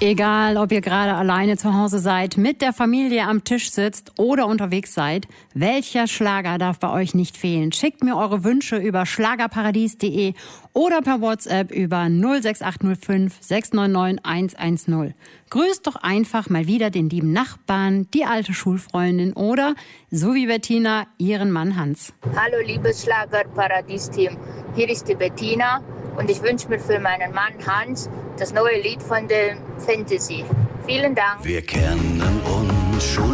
Egal, ob ihr gerade alleine zu Hause seid, mit der Familie am Tisch sitzt oder unterwegs seid, welcher Schlager darf bei euch nicht fehlen? Schickt mir eure Wünsche über schlagerparadies.de oder per WhatsApp über 06805 699 110. Grüßt doch einfach mal wieder den lieben Nachbarn, die alte Schulfreundin oder, so wie Bettina, ihren Mann Hans. Hallo liebes Schlagerparadies-Team, hier ist die Bettina und ich wünsche mir für meinen Mann Hans das neue Lied von der Fantasy. Vielen Dank. Wir kennen uns schon